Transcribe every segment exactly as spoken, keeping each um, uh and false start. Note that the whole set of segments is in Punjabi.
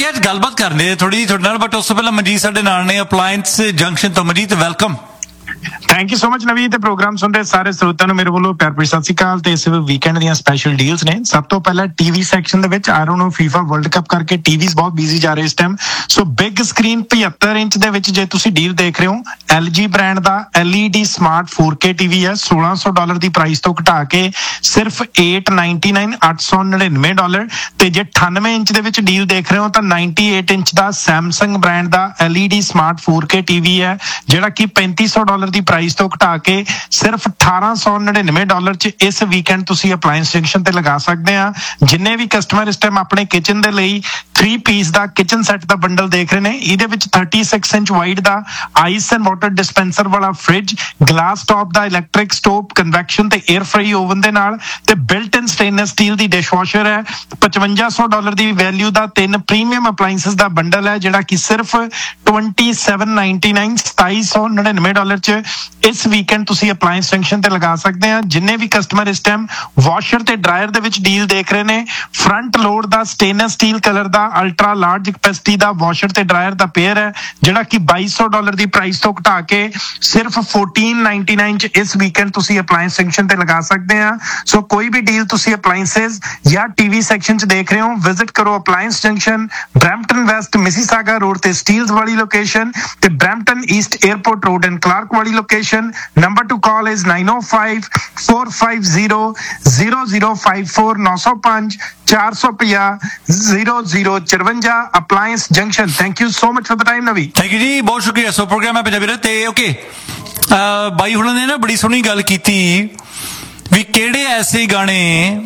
ਕਿ ਅੱਜ ਗੱਲਬਾਤ ਕਰਨੀ ਹੈ ਥੋੜੀ ਜਿਹੀ ਤੁਹਾਡੇ ਨਾਲ, ਬਟ ਉਸ ਤੋਂ ਪਹਿਲਾਂ ਮਨਜੀਤ ਸਾਡੇ ਨਾਲ ਨੇ ਅਪਲਾਇੰਸ ਜੰਕਸ਼ਨ ਤੋਂ। Manjeet welcome. Thank you so much ਨਵੀਨ। ਤੇ ਪ੍ਰੋਗਰਾਮ ਸੁਣ ਰਹੇ ਸਾਰੇ ਸਰੋਤਿਆਂ ਨੂੰ ਮੇਰੇ ਵੱਲੋਂ ਪਿਆਰ ਭਰੀ ਸਤਿ ਸ਼੍ਰੀ ਅਕਾਲ। ਤੇ ਇਸ ਵੀਕਐਂਡ ਦੀਆਂ ਸਪੈਸ਼ਲ ਡੀਲਸ ਨੇ। ਸਭ ਤੋਂ ਪਹਿਲਾਂ ਟੀਵੀ ਸੈਕਸ਼ਨ ਦੇ ਵਿੱਚ I don't know FIFA world cup ਕਰਕੇ ਟੀਵੀਜ਼ ਬਹੁਤ ਬਿਜ਼ੀ ਜਾ ਰਹੇ ਇਸ ਟਾਈਮ। ਸੋ ਬਿਗ ਸਕਰੀਨ ਪਝੱਤਰ ਇੰਚ ਦੇ ਵਿੱਚ ਜੇ ਤੁਸੀਂ ਡੀਲ ਦੇਖ ਰਹੇ ਹੋ, ਐਲ ਜੀ ਬ੍ਰਾਂਡ ਦਾ L E D smart four K TV ਹੈ ਸੋਲਾਂ ਸੌ ਡਾਲਰ ਦੀ ਪ੍ਰਾਈਸ ਤੋਂ ਘਟਾ ਕੇ ਸਿਰਫ eight ninety-nine ਅੱਠ ਸੌ ਨੜਿਨਵੇਂ ਡਾਲਰ। ਤੇ ਜੇ ਅਠਾਨਵੇਂ ਇੰਚ ਦੇ ਵਿੱਚ ਡੀਲ ਦੇਖ ਰਹੇ ਹੋ ਤਾਂ ਅਠਾਨਵੇਂ ਇੰਚ ਦਾ ਸੈਮਸੰਗ ਬ੍ਰਾਂਡ ਦਾ L E D smart four K TV ਹੈ ਜਿਹੜਾ ਕਿ ਪੈਂਤੀ ਸੌ ਡਾਲਰ ਦੀ ਪ੍ਰਾਈਸ ਤੋਂ ਘਟਾ ਕੇ ਸਿਰਫ ਅਠਾਰਾਂ ਸੌ ਨੜਿਨਵੇਂ ਡਾਲਰ ਚ ਇਸ ਵੀਕਐਂਡ ਤੁਸੀਂ ਅਪਲਾਇੰਸ ਜੰਕਸ਼ਨ ਤੇ ਲਗਾ ਸਕਦੇ ਆ। ਜਿੰਨੇ ਵੀ ਕਸਟਮਰ ਇਸ ਟਾਈਮ ਆਪਣੇ ਕਿਚਨ ਦੇ ਲਈ ਥ੍ਰੀ ਪੀਸ ਦਾ ਕਿਚਨ ਸੈੱਟ ਦਾ ਬੰਡਲ ਦੇਖ ਰਹੇ ਨੇ, ਇਹਦੇ ਵਿੱਚ ਛੱਤੀ inch wide the ice and water dispenser ਵਾਲਾ ਫ੍ਰਿਜ, ਗਲਾਸ ਟਾਪ ਦਾ ਇਲੈਕਟ੍ਰਿਕ ਸਟੋਵ, ਕਨਵੈਕਸ਼ਨ ਤੇ 에ਅਰ ਫ੍ਰਾਈ ਓਵਨ ਦੇ ਨਾਲ, ਤੇ ਬਿਲਟ ਇਨ ਸਟੇਨਲੈਸ ਸਟੀਲ ਦੀ ਡਿਸ਼ਵਾਸ਼ਰ ਹੈ। ਪਚਵੰਜਾ ਸੌ ਡਾਲਰ ਦੀ ਵੈਲਿਊ ਦਾ ਤਿੰਨ ਪ੍ਰੀਮੀਅਮ ਅਪਲਾਇੰਸਸ ਦਾ ਬੰਡਲ ਹੈ ਜਿਹੜਾ ਕਿ ਸਿਰਫ twenty-seven ninety-nine ਸਤਾਈ ਸੌ ਨੜਿਨਵੇਂ ਡਾਲਰ ਚ ਇਸ ਵੀਕਐਂਡ ਤੁਸੀਂ ਅਪਲਾਇੰਸ ਜੰਕਸ਼ਨ ਤੇ ਲਗਾ ਸਕਦੇ ਆ। ਜਿੰਨੇ ਵੀ ਕਸਟਮਰ ਇਸ ਟਾਈਮ ਵਾਸ਼ਰ ਤੇ ਡਰਾਇਰ ਦੇ ਵਿੱਚ ਡੀਲ ਦੇਖ ਰਹੇ ਨੇ, ਫਰੰਟ ਲੋਡ ਦਾ ਸਟੇਨਲੈਸ ਸਟੀਲ ਕਲਰ ਦਾ ਅਲਟਰਾ ਲਾਰਜ ਕੈਪੈਸਿਟੀ ਦਾ ਵਾਸ਼ਰ ਤੇ ਡਰਾਇਰ ਦਾ ਪੇਅਰ ਹੈ ਜਿਹੜਾ ਕਿ ਬਾਈ ਸੌ ਡਾਲਰ ਦੀ ਪ੍ਰਾਈਸ ਤੋਂ ਘਟਾ ਕੇ ਸਿਰਫ fourteen ninety-nine ਚ ਇਸ ਵੀਕਐਂਡ ਤੁਸੀਂ ਅਪਲਾਇੰਸ ਜੰਕਸ਼ਨ ਤੇ ਲਗਾ ਸਕਦੇ ਆ। ਸੋ ਕੋਈ ਵੀ ਡੀਲ ਤੁਸੀਂ ਅਪਲਾਇੰਸਸ ਜਾਂ ਟੀਵੀ ਸੈਕਸ਼ਨ ਚ ਦੇਖ ਰਹੇ ਹੋ, ਵਿਜ਼ਿਟ ਕਰੋ appliance junction, Brampton West Mississauga road ਤੇ ਸਟੀਲਸ ਵਾਲੀ ਲੋਕੇਸ਼ਨ, ਤੇ Brampton East airport road and Clark ਵਾਲੀ location. Number two call is nine oh five four five zero zero zero five four nine oh five ਚਾਰ ਸੌ ਪੰਜਾਹ ਜ਼ੀਰੋ ਜ਼ੀਰੋ ਚੁਰੰਜਾ appliance junction. Thank you so much for the time ਨਵੀ। ਥੈਂਕ ਯੂ ਜੀ, ਬਹੁਤ ਸ਼ੁਕਰੀਆ। ਸੋ ਪ੍ਰੋਗਰਾਮ ਹੈ ਪੰਜਾਬੀ ਦਾ ਤੇ ਓਕੇ ਬਾਈ ਹੁਣਾਂ ਨੇ ਨਾ ਬੜੀ ਸੋਹਣੀ ਗੱਲ ਕੀਤੀ ਵੀ ਕਿਹੜੇ ਐਸੇ ਗਾਣੇ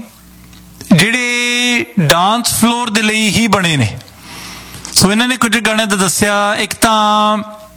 ਜਿਹੜੇ ਡਾਂਸ ਫਲੋਰ ਦੇ ਲਈ ਹੀ ਬਣੇ ਨੇ। ਸੋ ਇਹਨਾਂ ਨੇ ਕੁਝ ਗਾਣੇ ਦਾ ਦੱਸਿਆ। ਇੱਕ ਤਾਂ